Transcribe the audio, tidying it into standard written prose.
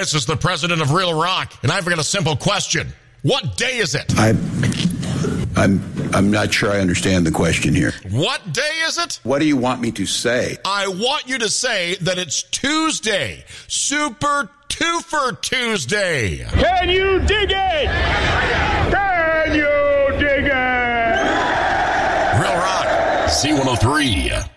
This is the president of Real Rock, and I've got a simple question. What day is it? I'm not sure I understand the question here. What day is it? What do you want me to say? I want you to say that it's Tuesday. Super Twofer Tuesday. Can you dig it? Can you dig it? Real Rock, C103.